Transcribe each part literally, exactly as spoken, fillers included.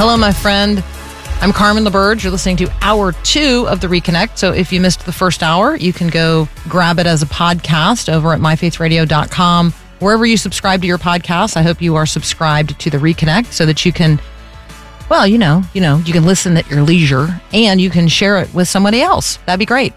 Hello, my friend. I'm Carmen LaBerge. You're listening to hour two of The Reconnect. So if you missed the first hour, you can go grab it as a podcast over at my faith radio dot com. Wherever you subscribe to your podcast, I hope you are subscribed to The Reconnect so that you can, well, you know, you know, you can listen at your leisure and you can share it with somebody else. That'd be great.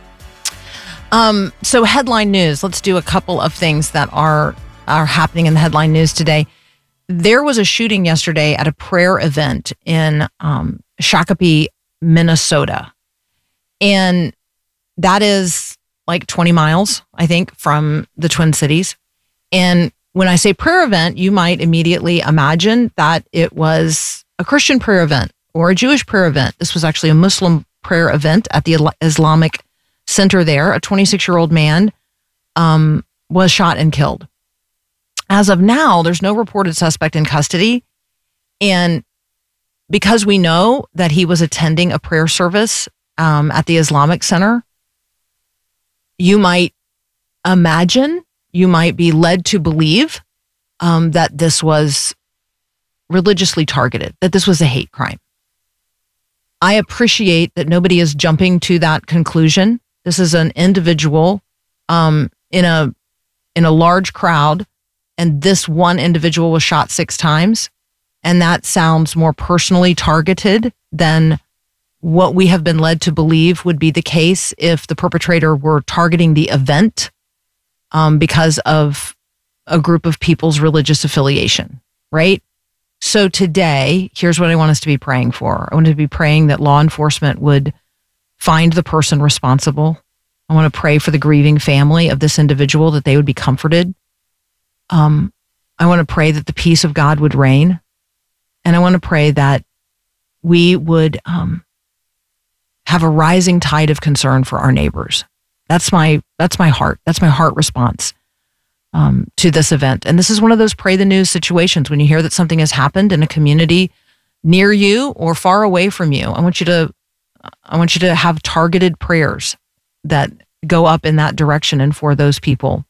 Um, so headline news. Let's do a couple of things that are are happening in the headline news today. There was a shooting yesterday at a prayer event in um, Shakopee, Minnesota. And that is like twenty miles, I think, from the Twin Cities. And when I say prayer event, you might immediately imagine that it was a Christian prayer event or a Jewish prayer event. This was actually a Muslim prayer event at the Islamic Center there. A twenty-six-year-old man um, was shot and killed. As of now, there's no reported suspect in custody. And because we know that he was attending a prayer service um, at the Islamic Center, you might imagine, you might be led to believe um, that this was religiously targeted, that this was a hate crime. I appreciate that nobody is jumping to that conclusion. This is an individual um, in a in a large crowd, and this one individual was shot six times. And that sounds more personally targeted than what we have been led to believe would be the case if the perpetrator were targeting the event um, because of a group of people's religious affiliation, right? So today, here's what I want us to be praying for. I want to be praying that law enforcement would find the person responsible. I want to pray for the grieving family of this individual, that they would be comforted. Um, I want to pray that the peace of God would reign. And I want to pray that we would um, have a rising tide of concern for our neighbors. That's my that's my heart. That's my heart response um, to this event. And this is one of those pray the news situations when you hear that something has happened in a community near you or far away from you. I want you to I want you to have targeted prayers that go up in that direction and for those people.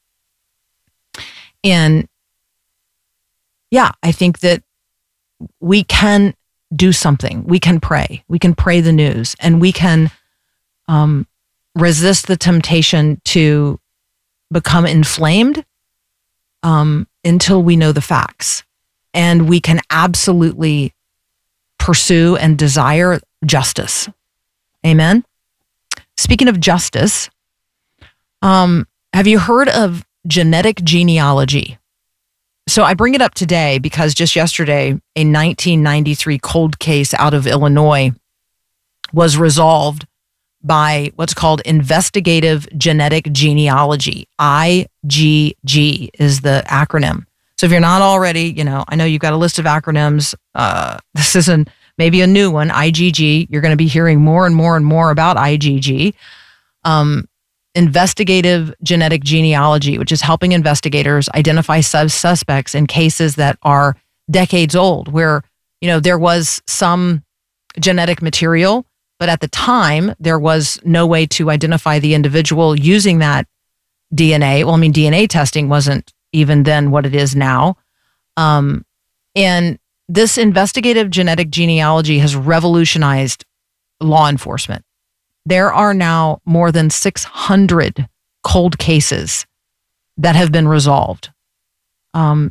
And yeah, I think that we can do something. We can pray. We can pray the news, and we can um, resist the temptation to become inflamed um, until we know the facts. And we can absolutely pursue and desire justice. Amen. Speaking of justice, um, have you heard of genetic genealogy? So I bring it up today because just yesterday, a nineteen ninety-three cold case out of Illinois was resolved by what's called investigative genetic genealogy. I G G is the acronym. So if you're not already, you know, I know you've got a list of acronyms. Uh, this isn't maybe a new one, I G G. You're going to be hearing more and more and more about I G G. Um, investigative genetic genealogy, which is helping investigators identify sus- suspects in cases that are decades old, where, you know, there was some genetic material, but at the time there was no way to identify the individual using that D N A. Well, I mean, D N A testing wasn't even then what it is now. Um, and this investigative genetic genealogy has revolutionized law enforcement. There are now more than six hundred cold cases that have been resolved. Um,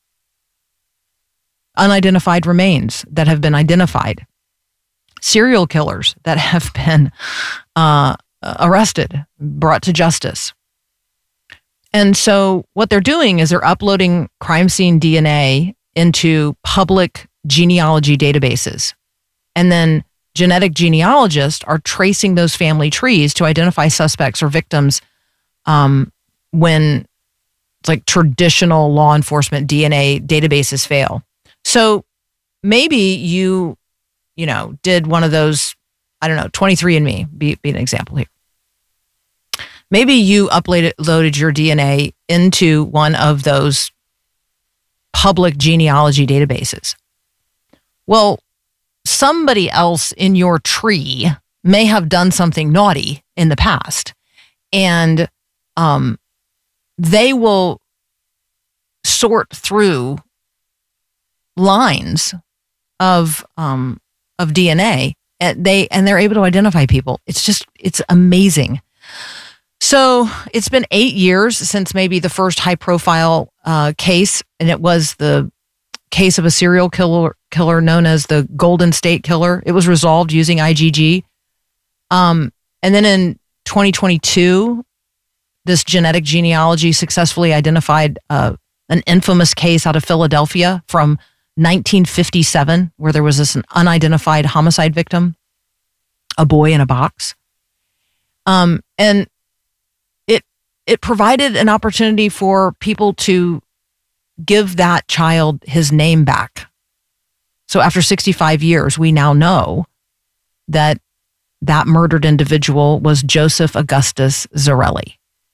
unidentified remains that have been identified. Serial killers that have been uh, arrested, brought to justice. And so what they're doing is they're uploading crime scene D N A into public genealogy databases. And then genetic genealogists are tracing those family trees to identify suspects or victims um, when it's like traditional law enforcement D N A databases fail. So maybe you, you know, did one of those, I don't know, twenty-three and me, be, be an example here. Maybe you uploaded loaded your D N A into one of those public genealogy databases. Well, somebody else in your tree may have done something naughty in the past, and um, they will sort through lines of um, of D N A, and they and they're able to identify people. It's just it's amazing. So it's been eight years since maybe the first high profile uh, case, and it was the case of a serial killer killer known as the Golden State Killer. It was resolved using I G G. Um, and then in twenty twenty-two, this genetic genealogy successfully identified uh, an infamous case out of Philadelphia from nineteen fifty-seven, where there was this an unidentified homicide victim, a boy in a box. Um, and it it provided an opportunity for people to give that child his name back. So after sixty-five years, we now know that that murdered individual was Joseph Augustus Zarelli.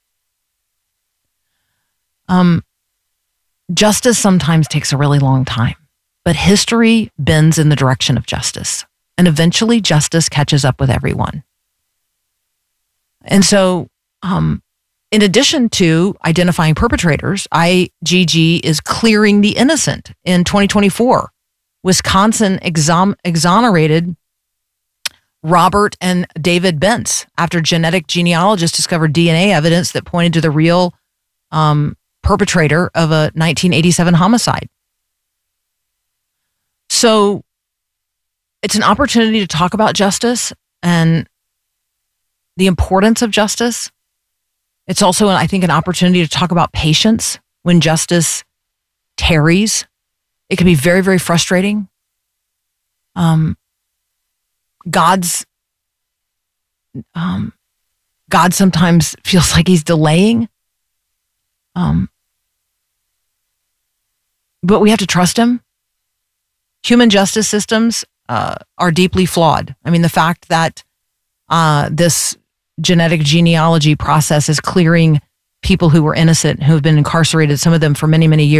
Um, justice sometimes takes a really long time, but history bends in the direction of justice, and eventually justice catches up with everyone. And so, um, in addition to identifying perpetrators, I G G is clearing the innocent. In twenty twenty-four, Wisconsin exon- exonerated Robert and David Bentz after genetic genealogists discovered D N A evidence that pointed to the real um, perpetrator of a nineteen eighty-seven homicide. So it's an opportunity to talk about justice and the importance of justice. It's also, I think, an opportunity to talk about patience when justice tarries. It can be very, very frustrating. Um, God's um, God sometimes feels like he's delaying. Um, but we have to trust him. Human justice systems uh, are deeply flawed. I mean, the fact that uh, this genetic genealogy process is clearing people who were innocent, who have been incarcerated, some of them for many, many years.